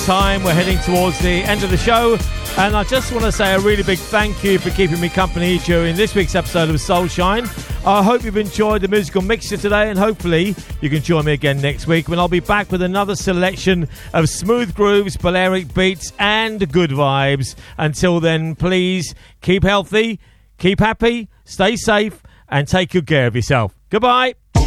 Time we're heading towards the end of the show, and I just want to say a really big thank you for keeping me company during this week's episode of Soulshine. I hope you've enjoyed the musical mixture today, and hopefully you can join me again next week when I'll be back with another selection of smooth grooves, Balearic beats and good vibes. Until then, please keep healthy, keep happy, stay safe and take good care of yourself. Goodbye.